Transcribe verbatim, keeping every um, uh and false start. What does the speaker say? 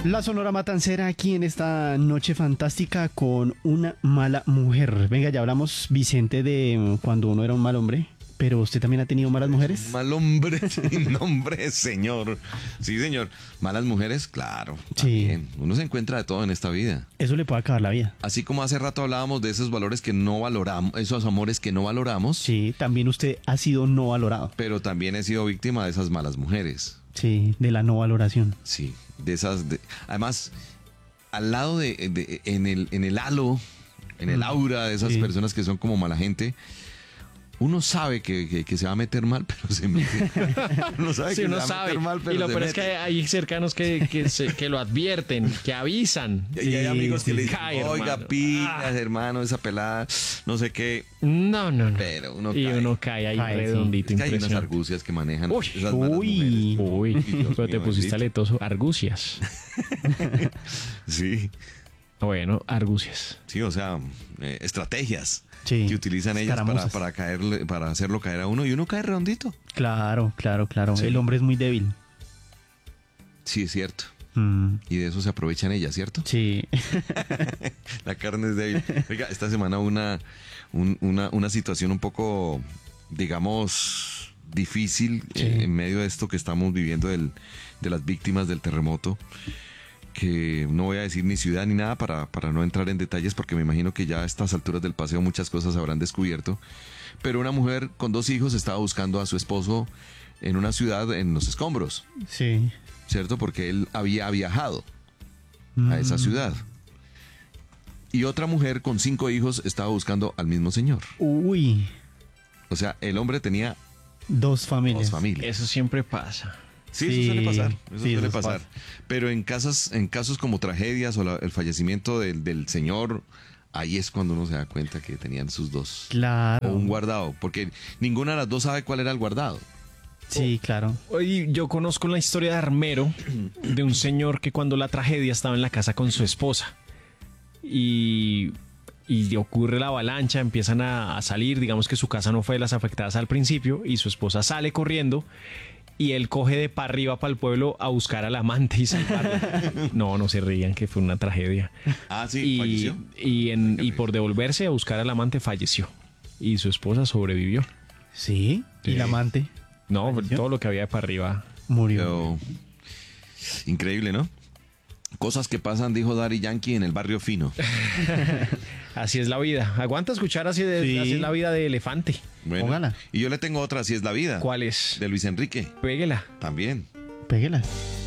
La Sonora Matancera aquí en esta noche fantástica con una mala mujer. Venga, ya hablamos, Vicente, de cuando uno era un mal hombre. ¿Pero usted también ha tenido malas mujeres? Mal hombre, sin nombre, señor. Sí, señor. Malas mujeres, claro. También. Sí. Uno se encuentra de todo en esta vida. Eso le puede acabar la vida. Así como hace rato hablábamos de esos valores que no valoramos, esos amores que no valoramos. Sí, también usted ha sido no valorado. Pero también he sido víctima de esas malas mujeres. Sí, de la no valoración. Sí, de esas... De, además, al lado de, de... en el, en el halo, en el aura de esas sí. personas que son como mala gente... Uno sabe que, que, que se va a meter mal, pero se mete. Uno sabe sí, que uno se va sabe. a meter mal, pero y lo peor es que hay cercanos que, que, se, que lo advierten, que avisan. Y, y hay amigos sí, que le dicen, oiga, pilas, ah. hermano, esa pelada, no sé qué. No, no, no. Pero uno y cae. uno cae ahí cae, redondito. Sí. Es que hay unas argucias que manejan uy, esas uy, uy. Pero te mío, pusiste aletoso. Argucias. Sí. Bueno, argucias. Sí, o sea, eh, estrategias. Sí, que utilizan ellas para, para caerle, para hacerlo caer a uno y uno cae redondito. Claro, claro, claro. Sí. El hombre es muy débil. Sí, es cierto. Mm. Y de eso se aprovechan ellas, ¿cierto? Sí. La carne es débil. Oiga, esta semana una, un, una, una situación un poco, digamos, difícil sí. eh, en medio de esto que estamos viviendo del, de las víctimas del terremoto. Que no voy a decir ni ciudad ni nada para, para no entrar en detalles porque me imagino que ya a estas alturas del paseo muchas cosas habrán descubierto. Pero una mujer con dos hijos estaba buscando a su esposo en una ciudad en los escombros. Sí. ¿Cierto? Porque él había viajado mm. a esa ciudad. Y otra mujer con cinco hijos estaba buscando al mismo señor. Uy. O sea, el hombre tenía dos familias. Dos familias. Eso siempre pasa. Sí, sí, eso suele pasar, eso sí, suele eso pasar. Pasa. Pero en casos, en casos como tragedias o la, el fallecimiento del, del señor, ahí es cuando uno se da cuenta que tenían sus dos. Claro. O un guardado, porque ninguna de las dos sabe cuál era el guardado. Sí, claro. Oye, yo conozco la historia de Armero, de un señor que cuando la tragedia estaba en la casa con su esposa. Y... y ocurre la avalancha, empiezan a, a salir, digamos que su casa no fue de las afectadas al principio, y su esposa sale corriendo. Y él coge de para arriba para el pueblo a buscar al amante y salvarla. No, no se rían, que fue una tragedia. Ah, sí, y, falleció. Y, en, y por devolverse a buscar al amante falleció. Y su esposa sobrevivió. ¿Sí? ¿Y sí. el amante? No, ¿falleció? Todo lo que había de para arriba murió. Pero... increíble, ¿no? Cosas que pasan, dijo Daddy Yankee, en el barrio fino. Así es la vida. Aguanta escuchar así, de, sí. así es la vida de Elefante. Bueno, póngala. Y yo le tengo otra, así es la vida. ¿Cuál es? De Luis Enrique. Péguela. También. Péguela.